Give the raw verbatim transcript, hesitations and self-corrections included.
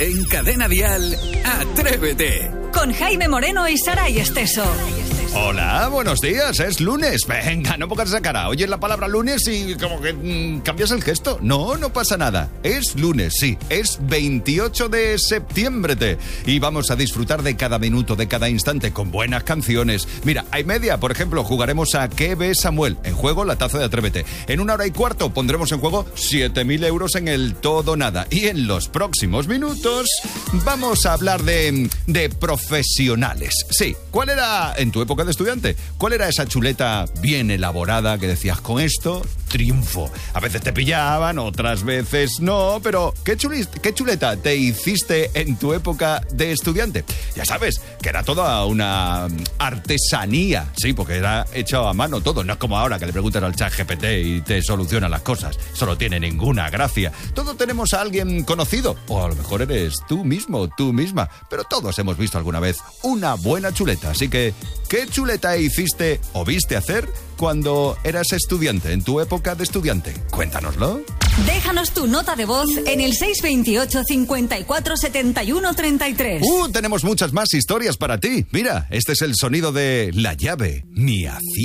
En Cadena Dial, Atrévete. Con Jaime Moreno y Saray Esteso. Hola, buenos días, es lunes. Venga, no pongas esa cara. Oyes la palabra lunes y como que mmm, cambias el gesto. No, no pasa nada. Es lunes, sí, es veintiocho de septiembre. Te. Y vamos a disfrutar de cada minuto, de cada instante, con buenas canciones. Mira, a y media, por ejemplo, jugaremos a ¿Qué ve Samuel? En juego, la taza de Atrévete. En una hora y cuarto pondremos en juego siete mil euros en el todo nada. Y en los próximos minutos vamos a hablar de, de profesionales. Sí, ¿cuál era en tu época de estudiante? ¿Cuál era esa chuleta bien elaborada que decías, con esto triunfo? A veces te pillaban, otras veces no, pero ¿qué, chulis, qué chuleta te hiciste en tu época de estudiante? Ya sabes, que era toda una artesanía, sí, porque era hecho a mano todo, no es como ahora que le preguntas al chat G P T y te soluciona las cosas, eso no tiene ninguna gracia. Todos tenemos a alguien conocido, o a lo mejor eres tú mismo, tú misma, pero todos hemos visto alguna vez una buena chuleta, así que ¿qué chuleta hiciste o viste hacer cuando eras estudiante, en tu época de estudiante? Cuéntanoslo. Déjanos tu nota de voz en el seis veintiocho, cincuenta y cuatro, setenta y uno, treinta y tres. Uh, tenemos muchas más historias para ti. Mira, este es el sonido de La Llave, mi acierto.